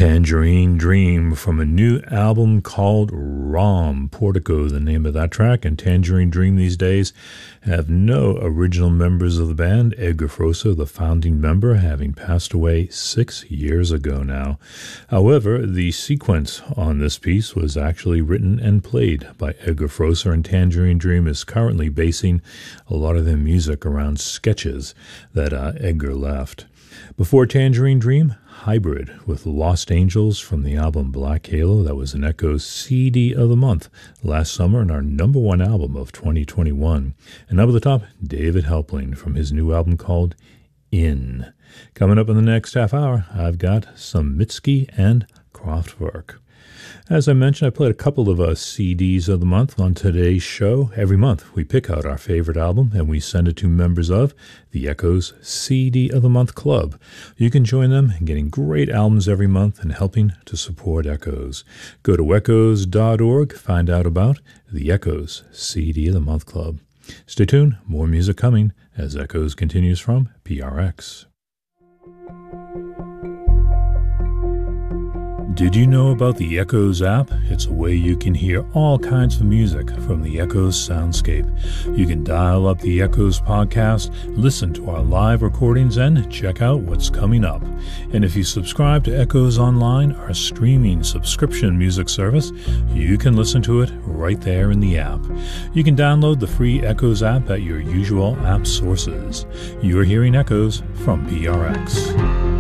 Tangerine Dream from a new album called ROM. Portico, the name of that track, and Tangerine Dream these days have no original members of the band. Edgar Froese, the founding member, having passed away 6 years ago now. However, the sequence on this piece was actually written and played by Edgar Froese, and Tangerine Dream is currently basing a lot of their music around sketches that Edgar left. Before Tangerine Dream, Hybrid with Lost Angels from the album Black Halo. That was an Echoes CD of the month last summer and our number one album of 2021. And up at the top, David Helpling from his new album called In. Coming up in the next half hour, I've got some Mitski and Kraftwerk. As I mentioned, I played a couple of CDs of the month on today's show. Every month, we pick out our favorite album and we send it to members of the Echoes CD of the Month Club. You can join them in getting great albums every month and helping to support Echoes. Go to echoes.org, find out about the Echoes CD of the Month Club. Stay tuned, more music coming as Echoes continues from PRX. Did you know about the Echoes app? It's a way you can hear all kinds of music from the Echoes soundscape. You can dial up the Echoes podcast, listen to our live recordings, and check out what's coming up. And if you subscribe to Echoes Online, our streaming subscription music service, you can listen to it right there in the app. You can download the free Echoes app at your usual app sources. You're hearing Echoes from PRX.